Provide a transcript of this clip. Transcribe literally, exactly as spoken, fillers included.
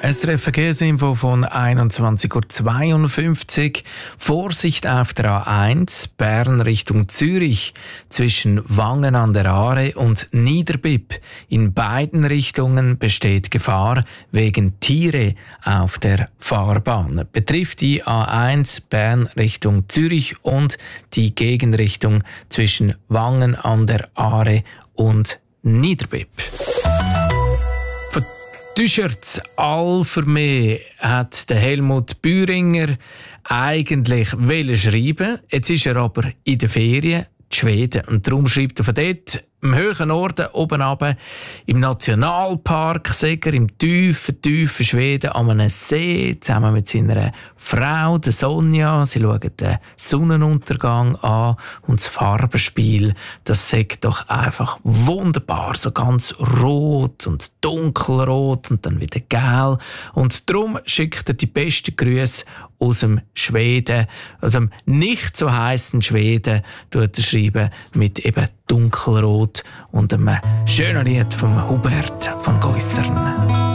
S R F Verkehrsinfo von einundzwanzig Uhr zweiundfünfzig. Vorsicht auf der A eins, Bern Richtung Zürich, zwischen Wangen an der Aare und Niederbipp. In beiden Richtungen besteht Gefahr wegen Tiere auf der Fahrbahn. Betrifft die A eins Bern Richtung Zürich und die Gegenrichtung zwischen Wangen an der Aare und Niederbipp. T-Shirts all für mehr hat der Helmut Bühringer eigentlich schreiben. Jetzt ist er aber in den Ferien in Schweden und darum schreibt er von dort im höheren Norden oben runter, im Nationalpark Seger, im tiefen, tiefen Schweden an einem See, zusammen mit seiner Frau, der Sonja. Sie schauen den Sonnenuntergang an und das Farbenspiel, das sagt doch einfach wunderbar, so ganz rot und dunkelrot und dann wieder gelb. Und darum schickt er die besten Grüße aus dem Schweden, aus dem nicht so heißen Schweden, tut er schreiben mit eben dunkelrot und einem schönen Lied von Hubert von Geissern.